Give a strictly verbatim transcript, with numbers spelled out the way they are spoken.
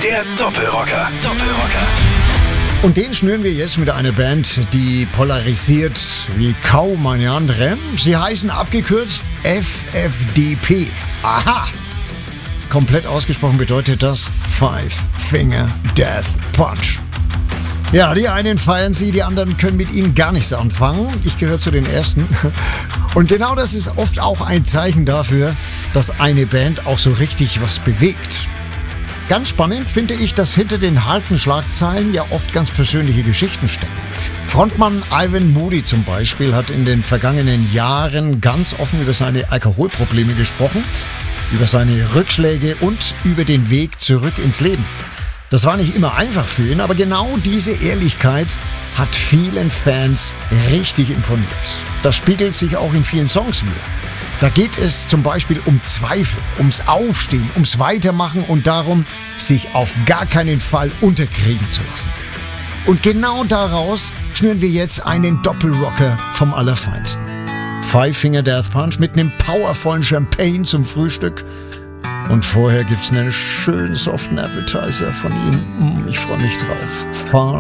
Der Doppelrocker. Doppelrocker. Und den schnüren wir jetzt mit einer Band, die polarisiert wie kaum eine andere. Sie heißen abgekürzt F F D P. Aha! Komplett ausgesprochen bedeutet das Five Finger Death Punch. Ja, die einen feiern sie, die anderen können mit ihnen gar nichts anfangen. Ich gehöre zu den Ersten. Und genau das ist oft auch ein Zeichen dafür, dass eine Band auch so richtig was bewegt. Ganz spannend finde ich, dass hinter den harten Schlagzeilen ja oft ganz persönliche Geschichten stecken. Frontmann Ivan Moody zum Beispiel hat in den vergangenen Jahren ganz offen über seine Alkoholprobleme gesprochen, über seine Rückschläge und über den Weg zurück ins Leben. Das war nicht immer einfach für ihn, aber genau diese Ehrlichkeit hat vielen Fans richtig imponiert. Das spiegelt sich auch in vielen Songs wieder. Da geht es zum Beispiel um Zweifel, ums Aufstehen, ums Weitermachen und darum, sich auf gar keinen Fall unterkriegen zu lassen. Und genau daraus schnüren wir jetzt einen Doppelrocker vom Allerfeinsten. Five Finger Death Punch mit einem powervollen Champagne zum Frühstück. Und vorher gibt's einen schönen soften Appetizer von ihm. Ich freue mich drauf. Far